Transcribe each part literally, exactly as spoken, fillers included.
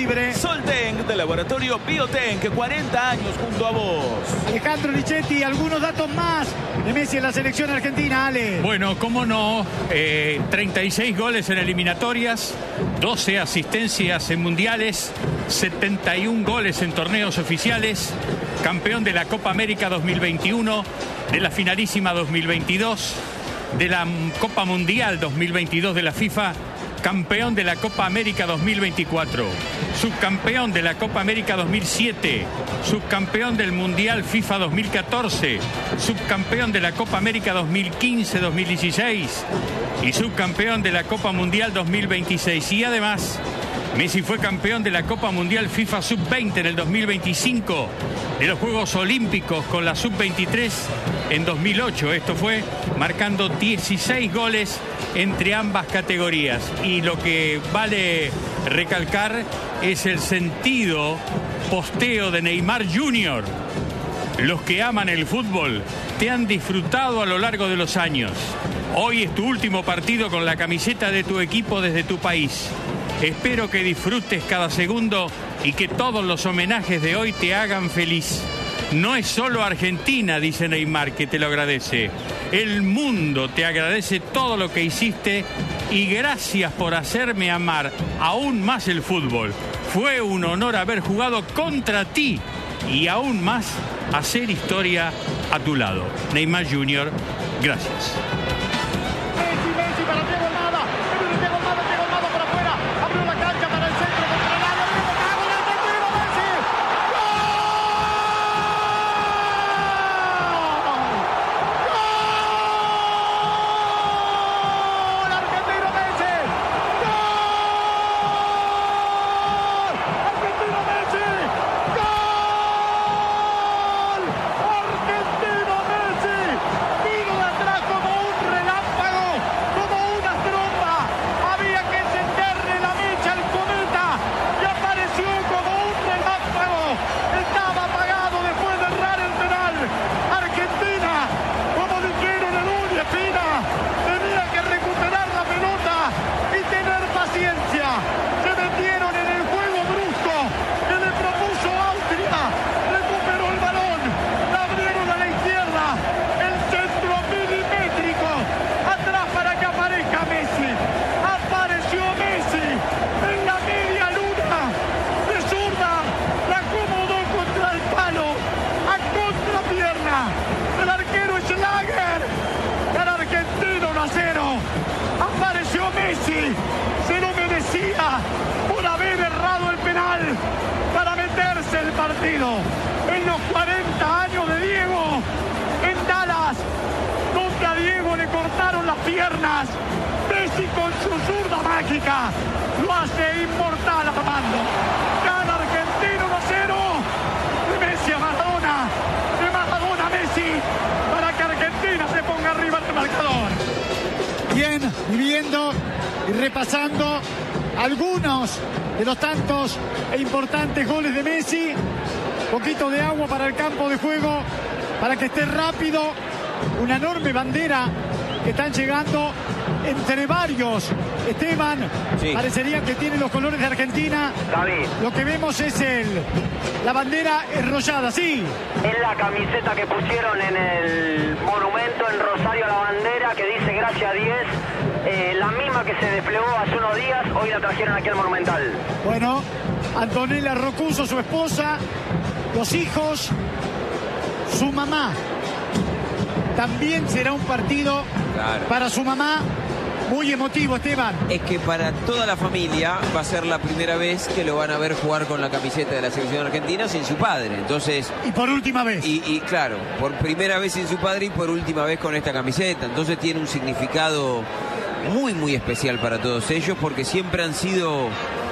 libre. Soltenc de Laboratorio Biotenc, cuarenta años junto a vos. Alejandro Lichetti, algunos datos más de Messi en la selección argentina, Ale. Bueno, cómo no, eh, treinta y seis goles en eliminatorias, doce asistencias en mundiales, setenta y un goles en torneos oficiales, campeón de la Copa América dos mil veintiuno, de la finalísima dos mil veintidós, de la Copa Mundial dos mil veintidós de la FIFA, campeón de la Copa América dos mil veinticuatro, subcampeón de la Copa América dos mil siete, subcampeón del Mundial FIFA dos mil catorce, subcampeón de la Copa América dos mil quince dos mil dieciséis y subcampeón de la Copa Mundial dos mil veintiséis. Y además, Messi fue campeón de la Copa Mundial FIFA sub veinte en el dos mil veinticinco, de los Juegos Olímpicos con la sub veintitrés en dos mil ocho. Esto fue marcando dieciséis goles entre ambas categorías. Y lo que vale recalcar es el sentido posteo de Neymar junior Los que aman el fútbol te han disfrutado a lo largo de los años. Hoy es tu último partido con la camiseta de tu equipo desde tu país. Espero que disfrutes cada segundo y que todos los homenajes de hoy te hagan feliz. No es solo Argentina, dice Neymar, que te lo agradece. El mundo te agradece todo lo que hiciste y gracias por hacerme amar aún más el fútbol. Fue un honor haber jugado contra ti y aún más hacer historia a tu lado. Neymar junior, gracias. Se lo merecía por haber errado el penal para meterse el partido. En los cuarenta años de Diego en Dallas, donde a Diego le cortaron las piernas, Messi con su zurda mágica lo hace inmortal Armando. Gana Argentino uno a cero, de Messi a Maradona, de Maradona a Messi, para que Argentina se ponga arriba del marcador. Bien, viviendo y repasando algunos de los tantos e importantes goles de Messi. Poquito de agua para el campo de juego, para que esté rápido. Una enorme bandera que están llegando entre varios. Esteban, sí. Parecería que tiene los colores de Argentina. David. Lo que vemos es el, la bandera enrollada, sí. Es la camiseta que pusieron en el monumento en Rosario a la bandera, que dice gracias diez. Eh, la misma que se desplegó hace unos días, hoy la trajeron aquí al Monumental. Bueno, Antonella Rocuso, su esposa, los hijos, su mamá. También será un partido claro. Para su mamá muy emotivo, Esteban. Es que para toda la familia va a ser la primera vez que lo van a ver jugar con la camiseta de la selección argentina sin su padre. Entonces, y por última vez. Y, y claro, por primera vez sin su padre y por última vez con esta camiseta. Entonces tiene un significado muy, muy especial para todos ellos, porque siempre han sido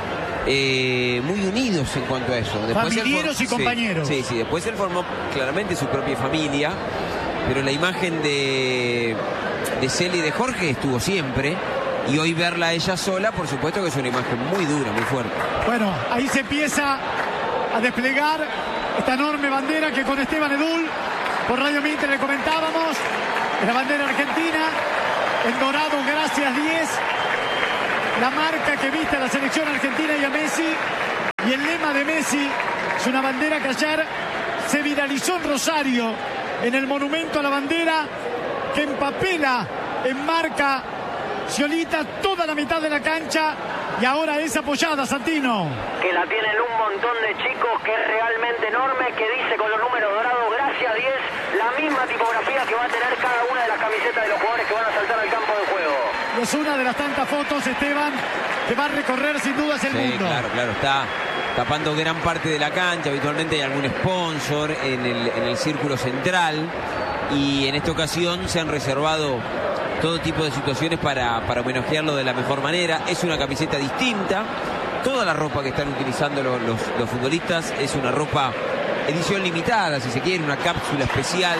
eh, muy unidos en cuanto a eso. Después Familiares y compañeros. Sí, sí, sí, después él formó claramente su propia familia, pero la imagen de, de Celi y de Jorge estuvo siempre, y hoy verla a ella sola, por supuesto que es una imagen muy dura, muy fuerte. Bueno, ahí se empieza a desplegar esta enorme bandera que con Esteban Edul, por Radio Mitre le comentábamos, es la bandera argentina. En dorado, gracias diez, la marca que viste a la selección argentina y a Messi. Y el lema de Messi es una bandera que ayer se viralizó en Rosario, en el monumento a la bandera, que empapela, enmarca Sciolita toda la mitad de la cancha y ahora es apoyada, Santino. Que la tienen un montón de chicos, que es realmente enorme, que dice con los números dorados, gracias diez, la misma tipografía que va a tener cada una de las camisetas de los jugadores que van a saltar al campo de juego. Y es una de las tantas fotos, Esteban, que va a recorrer sin dudas el sí, mundo. Claro, claro, está tapando gran parte de la cancha. Habitualmente hay algún sponsor en el, en el círculo central y en esta ocasión se han reservado todo tipo de situaciones para, para homenajearlo de la mejor manera. Es una camiseta distinta. Toda la ropa que están utilizando los, los, los futbolistas es una ropa edición limitada, si se quiere, una cápsula especial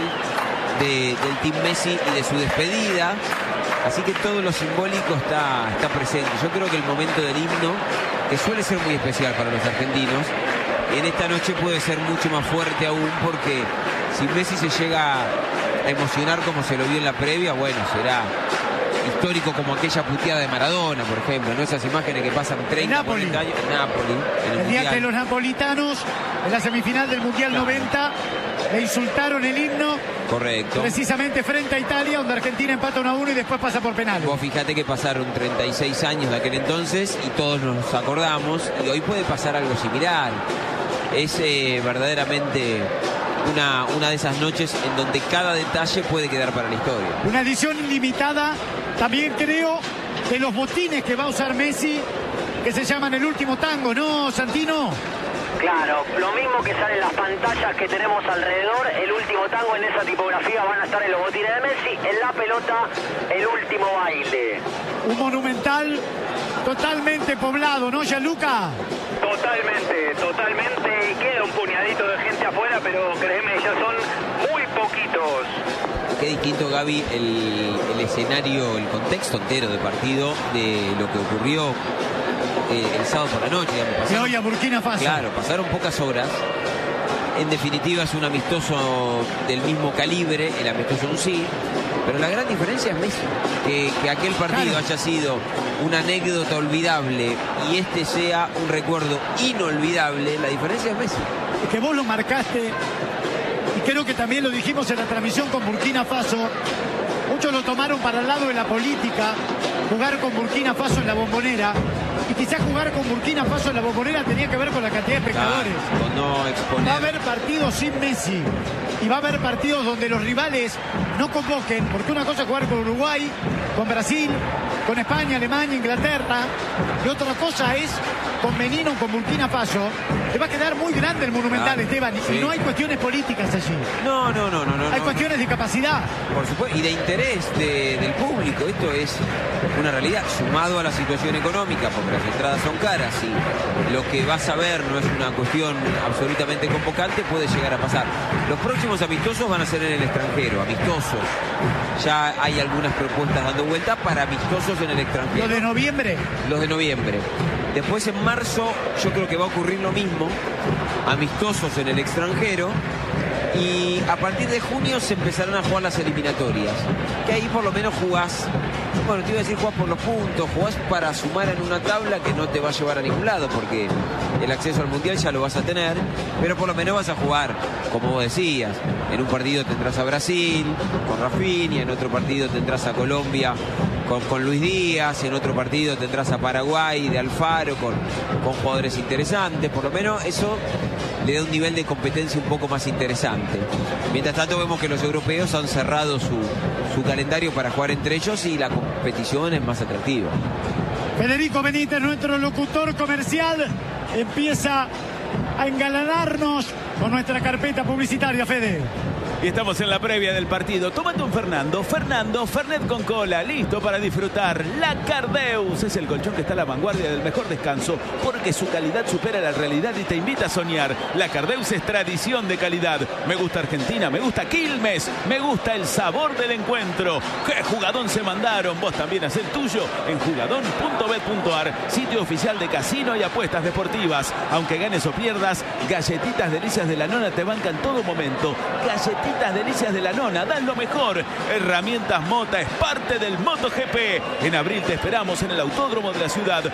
de, del Team Messi y de su despedida. Así que todo lo simbólico está, está presente. Yo creo que el momento del himno, que suele ser muy especial para los argentinos, en esta noche puede ser mucho más fuerte aún, porque si Messi se llega a emocionar como se lo vio en la previa, bueno, será histórico como aquella puteada de Maradona, por ejemplo, ¿no? Esas imágenes que pasan treinta, cuarenta años en Nápoli. En el el día mundial. que los napolitanos, en la semifinal del Mundial Claro. noventa, le insultaron el himno. Correcto. Precisamente frente a Italia, donde Argentina empata uno a uno y después pasa por penales. Vos fíjate que pasaron treinta y seis años de aquel entonces y todos nos acordamos, y hoy puede pasar algo similar. Es eh, verdaderamente una, una de esas noches en donde cada detalle puede quedar para la historia. Una edición ilimitada, también creo, de los botines que va a usar Messi, que se llaman El Último Tango, ¿no, Santino? Claro, lo mismo que sale en las pantallas que tenemos alrededor, el último tango, en esa tipografía van a estar en los botines de Messi, en la pelota, el último baile. Un monumental totalmente poblado, ¿no, Gianluca? Totalmente, totalmente, y queda un puñadito de gente afuera, pero créeme, ya son muy poquitos. Qué distinto, Gaby, el, el escenario, el contexto entero de partido de lo que ocurrió eh, el sábado por la noche. Digamos, De pasaron, hoy a Burkina Faso. claro, pasaron pocas horas. En definitiva es un amistoso del mismo calibre, el amistoso en sí, pero la gran diferencia es Messi. Que, que aquel partido Claro. haya sido una anécdota olvidable y este sea un recuerdo inolvidable, la diferencia es Messi. Es que vos lo marcaste, y creo que también lo dijimos en la transmisión con Burkina Faso. Muchos lo tomaron para el lado de la política, jugar con Burkina Faso en la Bombonera, y quizás jugar con Burkina Faso en la Bombonera tenía que ver con la cantidad de espectadores. Claro, con no exponer. Va a haber partidos sin Messi y va a haber partidos donde los rivales no convoquen, porque una cosa es jugar con Uruguay, con Brasil, con España, Alemania, Inglaterra, y otra cosa es con Benín o con Burkina Faso. Le va a quedar muy grande el Monumental, Claro, Esteban, sí. y no hay cuestiones políticas allí. No, no, no, no, no. Hay no. cuestiones de capacidad. Por supuesto, y de interés de- del público. Esto es una realidad, sumado a la situación económica, porque las entradas son caras y lo que vas a ver no es una cuestión absolutamente convocante, puede llegar a pasar. Los próximos amistosos van a ser en el extranjero, amistosos. Ya hay algunas propuestas dando vuelta para amistosos en el extranjero. Lo de noviembre. Los de noviembre. Después en marzo yo creo que va a ocurrir lo mismo, amistosos en el extranjero, y a partir de junio se empezarán a jugar las eliminatorias, que ahí por lo menos jugás, bueno, te iba a decir jugás por los puntos, jugás para sumar en una tabla que no te va a llevar a ningún lado, porque el acceso al Mundial ya lo vas a tener, pero por lo menos vas a jugar, como vos decías, en un partido tendrás a Brasil, con Rafinha, en otro partido tendrás a Colombia, Con, con Luis Díaz, en otro partido tendrás a Paraguay de Alfaro con, con jugadores interesantes, por lo menos eso le da un nivel de competencia un poco más interesante. Mientras tanto vemos que los europeos han cerrado su, su calendario para jugar entre ellos y la competición es más atractiva. Federico Benítez, nuestro locutor comercial, empieza a engalanarnos con nuestra carpeta publicitaria, Fede. Y estamos en la previa del partido. Tómate un Fernando, Fernando, Fernet con cola, listo para disfrutar. La Cardeus es el colchón que está a la vanguardia del mejor descanso, porque su calidad supera la realidad y te invita a soñar. La Cardeus es tradición de calidad. Me gusta Argentina, me gusta Quilmes, me gusta el sabor del encuentro. ¡Qué jugadón se mandaron! Vos también haz el tuyo en jugadón punto bet punto ar, sitio oficial de casino y apuestas deportivas. Aunque ganes o pierdas, galletitas delicias de la nona te bancan todo momento. Galletitas delicias de la nona, dan lo mejor. Herramientas Mota es parte del MotoGP. En abril te esperamos en el autódromo de la ciudad. Mota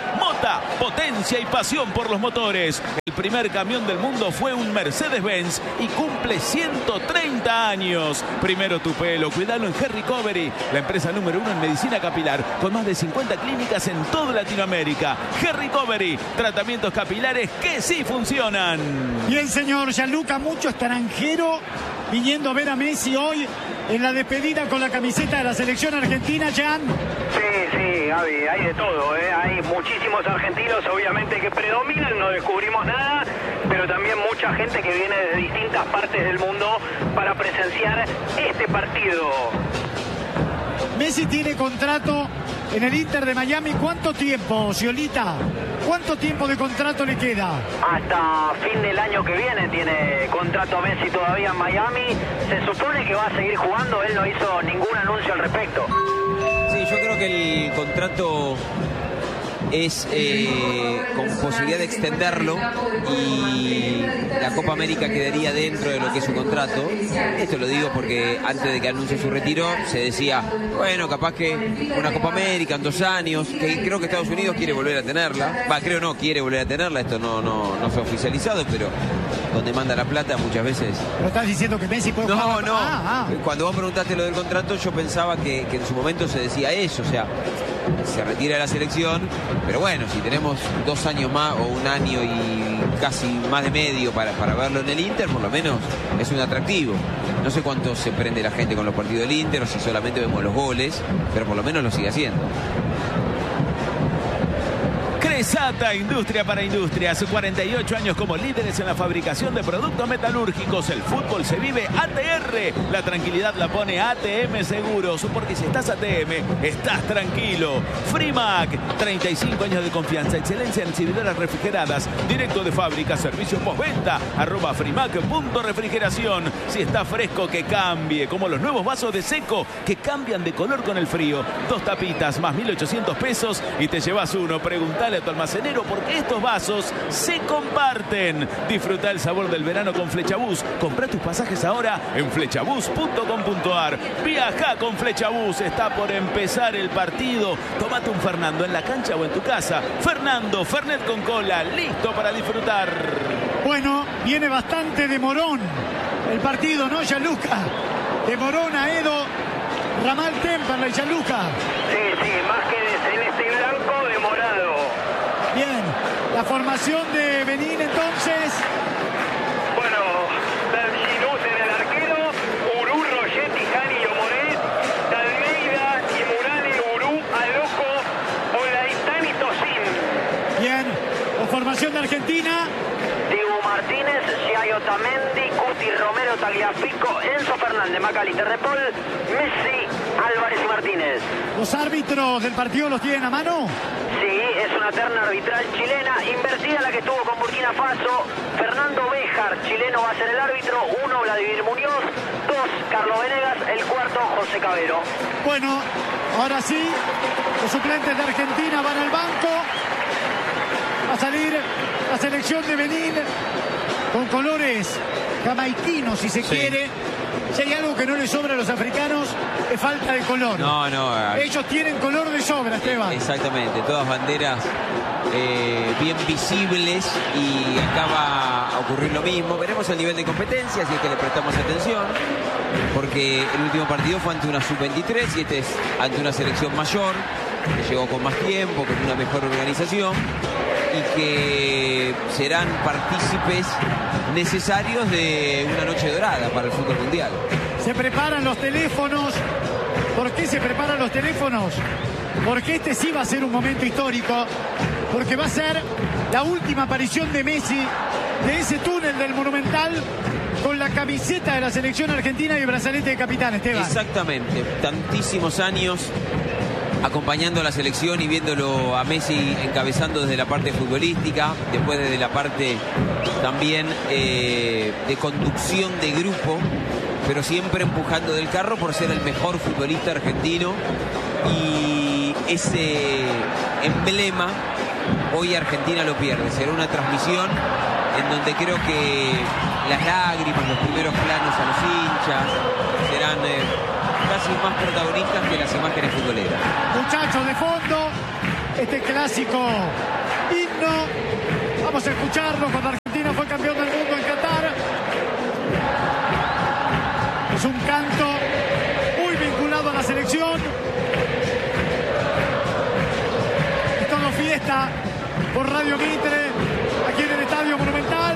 fuerza, potencia y pasión por los motores. El primer camión del mundo fue un Mercedes-Benz y cumple ciento treinta años. Primero tu pelo, cuidalo en Hair Recovery, la empresa número uno en medicina capilar, con más de cincuenta clínicas en toda Latinoamérica. Hair Recovery, tratamientos capilares que sí funcionan. Y el señor Gianluca, mucho extranjero viniendo a ver a Messi hoy en la despedida con la camiseta de la selección argentina, Jan. Sí, sí, Gaby, hay de todo, ¿eh? Hay muchísimos argentinos, obviamente, que predominan, no descubrimos nada, pero también mucha gente que viene de distintas partes del mundo para presenciar este partido. Messi tiene contrato en el Inter de Miami. ¿Cuánto tiempo, Sciolita? ¿Cuánto tiempo de contrato le queda? Hasta fin del año que viene tiene contrato Messi todavía en Miami. Se supone que va a seguir jugando, él no hizo ningún anuncio al respecto. Sí, yo creo que el contrato es eh, con posibilidad de extenderlo y la Copa América quedaría dentro de lo que es su contrato. Esto lo digo porque antes de que anuncie su retiro se decía, bueno, capaz que una Copa América en dos años, que creo que Estados Unidos quiere volver a tenerla. Va, creo no, quiere volver a tenerla, esto no, no, no se ha oficializado, pero donde manda la plata muchas veces... ¿Pero estás diciendo que Messi puede No, jugar? no, Ah, ah. Cuando vos preguntaste lo del contrato, yo pensaba que, que en su momento se decía eso, o sea, se retira de la selección, pero bueno, si tenemos dos años más o un año y casi más de medio para, para verlo en el Inter, por lo menos es un atractivo. No sé cuánto se prende la gente con los partidos del Inter o si solamente vemos los goles, pero por lo menos lo sigue haciendo. Cresata, industria para industrias, cuarenta y ocho años como líderes en la fabricación de productos metalúrgicos. El fútbol se vive A T R. La tranquilidad la pone A T M Seguros, porque si estás A T M, estás tranquilo. Frimac, treinta y cinco años de confianza, excelencia en exhibidoras refrigeradas, directo de fábrica, servicios postventa, arroba frimac punto refrigeración. Si está fresco, que cambie, como los nuevos vasos de Seco, que cambian de color con el frío. Dos tapitas más mil ochocientos pesos y te llevas uno. Preguntale a tu almacenero porque estos vasos se comparten. Disfruta el sabor del verano con Flechabús. Comprá tus pasajes ahora en flechabús punto com punto ar. Viaja con Flechabús. Está por empezar el partido. Tómate un Fernando en la cancha o en tu casa. Fernando, Fernet con cola, listo para disfrutar. Bueno, viene bastante de Morón el partido, ¿no, Gianluca? De Morón a Edo, Ramal Temperley, Gianluca. Sí, sí, más que de celeste y blanco, de morado. Bien, la formación de Benín entonces. Bueno, Dalginus en el arquero, Urú, Rogetti, Jani, Lomoret, Dalmeida, Imurane, Urú, Aloco, Olaitán y Tocín. Bien, la formación de Argentina. Diego Martínez, Giaio Otamendi, Cuti, Romero, Tagliafico, Enzo Fernández, Macalister de Paul, Messi, Álvarez y Martínez. ¿Los árbitros del partido los tienen a mano? Sí, es una terna arbitral chilena, invertida la que estuvo con Burkina Faso. Fernando Béjar, chileno, va a ser el árbitro. Uno, Vladimir Muñoz. Dos, Carlos Venegas. El cuarto, José Cabero. Bueno, ahora sí, los suplentes de Argentina van al banco. Va a salir la selección de Benín con colores jamaiquinos, si se Sí. quiere. Si hay algo que no le sobra a los africanos, es falta de color. No, no. Ellos tienen color de sobra, Esteban. Exactamente, todas banderas eh, bien visibles y acá va a ocurrir lo mismo. Veremos el nivel de competencia, si es que le prestamos atención, porque el último partido fue ante una sub veintitrés y este es ante una selección mayor, que llegó con más tiempo, con una mejor organización y que serán partícipes necesarios de una noche dorada para el fútbol mundial. Se preparan los teléfonos. ¿Por qué se preparan los teléfonos? Porque este sí va a ser un momento histórico, porque va a ser la última aparición de Messi de ese túnel del Monumental con la camiseta de la selección argentina y el brazalete de capitán, Esteban. Exactamente, tantísimos años acompañando a la selección y viéndolo a Messi encabezando desde la parte futbolística, después desde la parte también eh, de conducción de grupo, pero siempre empujando del carro por ser el mejor futbolista argentino. Y ese emblema hoy Argentina lo pierde. Será una transmisión en donde creo que las lágrimas, los primeros planos a los hinchas serán eh, casi más protagonistas que las imágenes futboleras. Muchachos, de fondo, este clásico Vamos a escucharlo cuando Argentina fue campeón del mundo en Qatar. Es un canto muy vinculado a la selección. Es todo fiesta por Radio Mitre, aquí en el Estadio Monumental.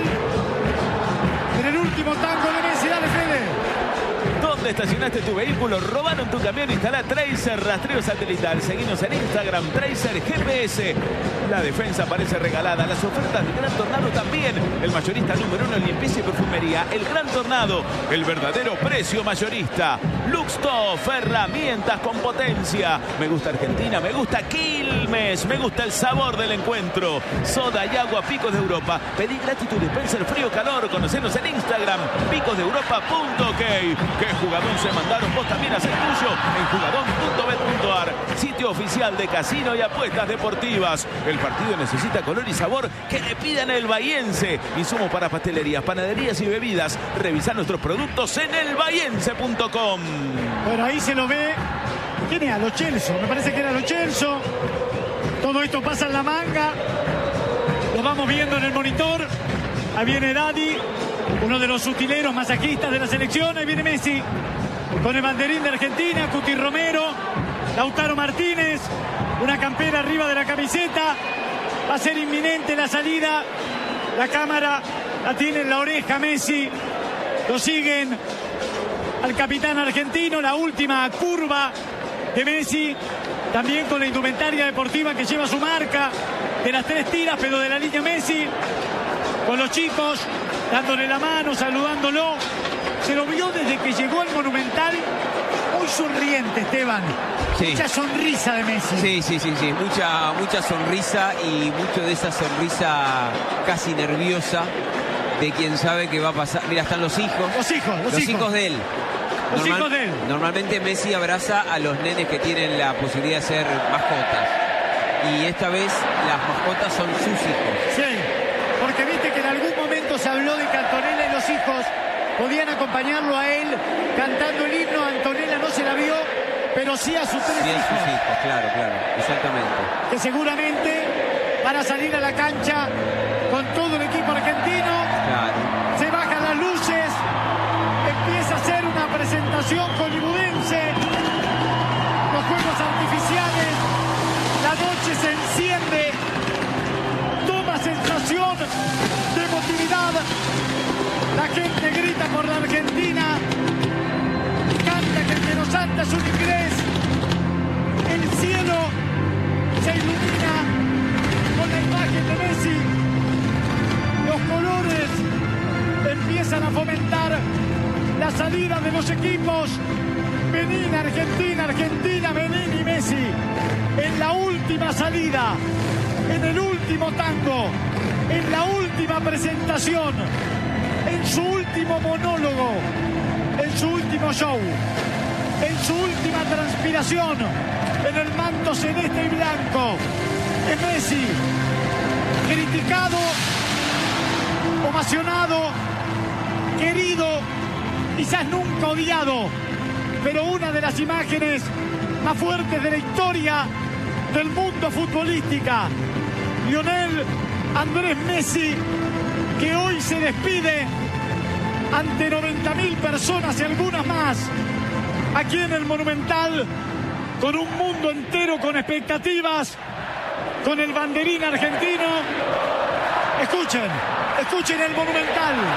En el último tango de Messi. Dale, Fede. ¿Dónde estacionaste tu vehículo? ¿Robaron tu camión? Instala Tracer Rastreo Satelital. Seguinos en Instagram, Tracer G P S. La defensa parece regalada. Las ofertas del Gran Tornado también. El mayorista número uno en limpieza y perfumería. El Gran Tornado, el verdadero precio mayorista. Luxtoff, herramientas con potencia. Me gusta Argentina, me gusta Quilmes. Me gusta el sabor del encuentro. Soda y agua Picos de Europa. Pedí gratis tu dispenser frío-calor. Conocenos en Instagram, picos de europa punto ok. ¿Qué jugadón se mandaron? Vos también haces tuyo en jugadón punto bet punto ar, sitio oficial de casino y apuestas deportivas. El partido necesita color y sabor que le pidan el bahiense. Insumos para pastelerías, panaderías y bebidas. Revisa nuestros productos en el bahiense punto com. Bueno, ahí se lo ve. ¿Quién era? Lo Celso. Me parece que era Lo Celso. Todo esto pasa en la manga. Lo vamos viendo en el monitor. Ahí viene Daddy, uno de los utileros masajistas de la selección. Ahí viene Messi con el banderín de Argentina. Cuti Romero, Lautaro Martínez, una campera arriba de la camiseta. Va a ser inminente la salida. La cámara la tiene en la oreja Messi. Lo siguen al capitán argentino. La última curva de Messi, también con la indumentaria deportiva que lleva su marca de las tres tiras, pero de la línea Messi. Con los chicos, dándole la mano, saludándolo. Se lo vio desde que llegó al Monumental muy sonriente, Esteban. Sí. Mucha sonrisa de Messi. Sí, sí, sí, sí. Mucha, mucha sonrisa y mucho de esa sonrisa casi nerviosa de quien sabe que va a pasar. Mira, están los hijos. Los hijos, los, los hijos. hijos de él. Los Normal, hijos de él. Normalmente Messi abraza a los nenes que tienen la posibilidad de ser mascotas. Y esta vez las mascotas son sus hijos. Sí. Porque viste que en algún momento se habló de que Antonella y los hijos podían acompañarlo a él cantando el himno. Antonella no se la vio, pero sí a sus tres sí, hijos. Sí, a sus hijos, claro, claro, exactamente. Que seguramente van a salir a la cancha con todo el equipo argentino. Claro. Se bajan las luces, empieza a hacer una presentación hollywoodense. Los fuegos artificiales, la noche se enciende. Sensación de emotividad. La gente grita por la Argentina. Canta que el que nos canta es un inglés. El cielo se ilumina con la imagen de Messi. Los colores empiezan a fomentar la salida de los equipos. Benín, Argentina, Argentina, Benín y Messi. En la última salida. En el último tango, en la última presentación, en su último monólogo, en su último show, en su última transpiración, en el manto celeste y blanco, es Messi, criticado, ovacionado, querido, quizás nunca odiado, pero una de las imágenes más fuertes de la historia del mundo futbolística. Lionel Andrés Messi, que hoy se despide ante noventa mil personas y algunas más aquí en el Monumental, con un mundo entero con expectativas, con el banderín argentino. Escuchen, escuchen el Monumental.